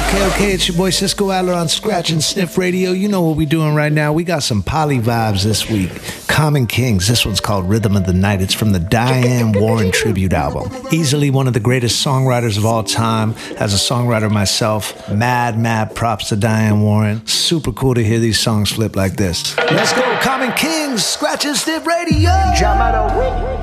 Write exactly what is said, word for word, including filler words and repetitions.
Okay, okay, it's your boy Cisco Adler on Scratch and Sniff Radio. You know what we're doing right now. We got some poly vibes this week. Common Kings. This one's called Rhythm of the Night. It's from the Diane Warren tribute album. Easily one of the greatest songwriters of all time. As a songwriter myself, mad, mad props to Diane Warren. Super cool to hear these songs flip like this. Let's go, Common Kings, Scratch and Sniff Radio. Jamado.